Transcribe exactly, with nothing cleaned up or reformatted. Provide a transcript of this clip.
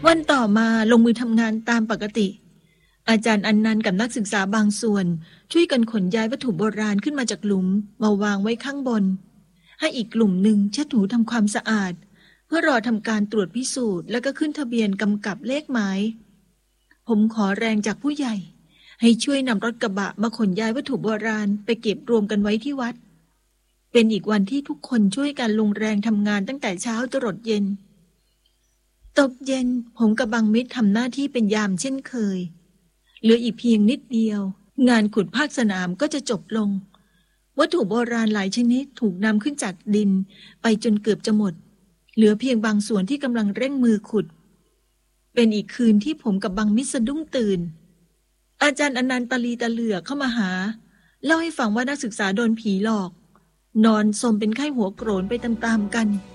วันต่อมาลงมือทำงานตามปกติอาจารย์อันนันต์กับนักศึกษาบางส่วนช่วยกันขนย้ายวัตถุโบราณขึ้นมาจากหลุมมาวางไว้ข้างบนให้อีกกลุ่มหนึ่งเช็ดถูทำความสะอาดเพื่อรอทำการตรวจพิสูจน์แล้วก็ขึ้นทะเบียนกำกับเลขหมายผมขอแรงจากผู้ใหญ่ให้ช่วยนำรถกระบะมาขนย้ายวัตถุโบราณไปเก็บรวมกันไว้ที่วัดเป็นอีกวันที่ทุกคนช่วยกันลงแรงทำงานตั้งแต่เช้าจรดเย็นตกเย็นผมกับบังมิตรทำหน้าที่เป็นยามเช่นเคยเหลืออีกเพียงนิดเดียวงานขุดภาคสนามก็จะจบลงวัตถุโบราณหลายชนิดถูกนำขึ้นจากดินไปจนเกือบจะหมดเหลือเพียงบางส่วนที่กำลังเร่งมือขุดเป็นอีกคืนที่ผมกับบังมิตรสะดุ้งตื่นอาจารย์อนันต์ตะลีตะเหลือเข้ามาหาเล่าให้ฟังว่านักศึกษาโดนผีหลอกนอนสมเป็นไข้หัวโกรนไปตามๆกัน